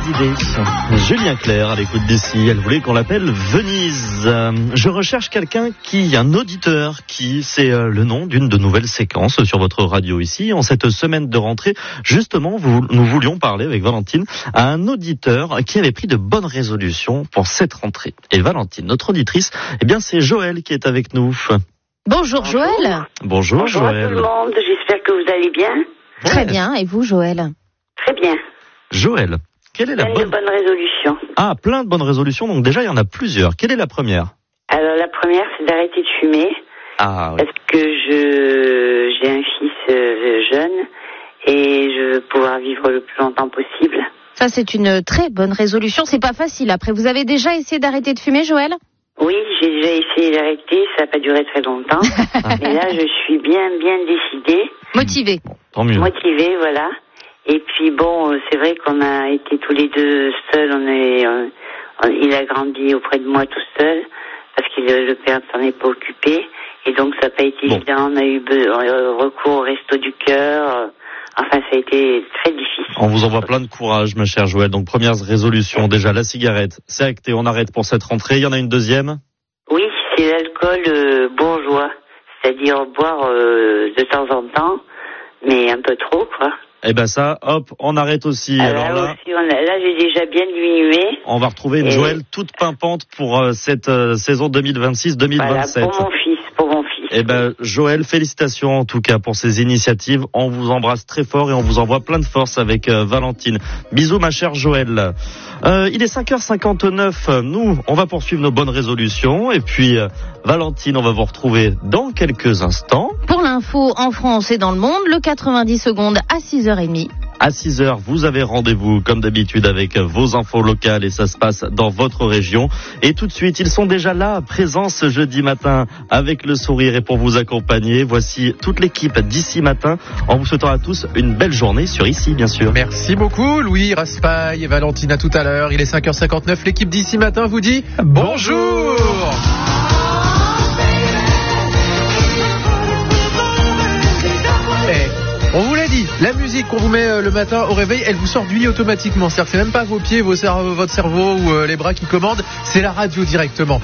d'idées. Julien Clerc à l'écoute d'ici. Elle voulait qu'on l'appelle Venise. Je recherche quelqu'un un auditeur qui, c'est le nom d'une de nouvelles séquences sur votre radio ici. En cette semaine de rentrée, justement, nous voulions parler avec Valentine à un auditeur qui avait pris de bonnes résolutions pour cette rentrée. Et Valentine, notre auditrice, c'est Joël qui est avec nous. Bonjour Joël. Bonjour Joël. Bonjour à tout le monde, j'espère que vous allez bien. Très bien, et vous Joël? Très bien. Joël, quelle est la bonne résolution? Ah, plein de bonnes résolutions, donc déjà il y en a plusieurs. Quelle est la première? Alors la première, c'est d'arrêter de fumer. Ah oui. Parce que j'ai un fils jeune et je veux pouvoir vivre le plus longtemps possible. Ça c'est une très bonne résolution, c'est pas facile. Après, vous avez déjà essayé d'arrêter de fumer Joël? Oui, j'ai déjà essayé d'arrêter, ça n'a pas duré très longtemps. Mais là, je suis bien décidée. Motivée. Tant mieux. Motivée, voilà. Et puis bon, c'est vrai qu'on a été tous les deux seuls. Il a grandi auprès de moi tout seul parce que le père ne s'en est pas occupé. Et donc ça n'a pas été évident. On a eu recours au resto du cœur. Enfin, ça a été très difficile. On vous envoie plein de courage, ma chère Joël. Donc première résolution, déjà la cigarette, c'est acté, on arrête pour cette rentrée. Il y en a une deuxième? Oui, c'est l'alcool bourgeois, c'est-à-dire boire de temps en temps, mais un peu trop, quoi. Eh ben ça, hop, on arrête aussi. Alors là, j'ai déjà bien diminué. On va retrouver une Joël toute pimpante pour cette saison 2026-2027. Voilà, pour mon fils. Eh ben, Joël, félicitations en tout cas pour ces initiatives. On vous embrasse très fort et on vous envoie plein de force avec Valentine. Bisous, ma chère Joël. Il est 5h59. Nous, on va poursuivre nos bonnes résolutions. Et puis, Valentine, on va vous retrouver dans quelques instants. Pour l'info en France et dans le monde, le 90 secondes à 6h30. À 6h, vous avez rendez-vous, comme d'habitude, avec vos infos locales et ça se passe dans votre région. Et tout de suite, ils sont déjà là, présents ce jeudi matin, avec le sourire et pour vous accompagner. Voici toute l'équipe d'ici matin, en vous souhaitant à tous une belle journée sur ici, bien sûr. Merci beaucoup, Louis, Raspail et Valentine, à tout à l'heure. Il est 5h59, l'équipe d'ici matin vous dit bonjour. On vous l'a dit, la musique qu'on vous met le matin au réveil, elle vous sort du lit automatiquement. C'est-à-dire que c'est même pas vos pieds, votre cerveau ou les bras qui commandent, c'est la radio directement.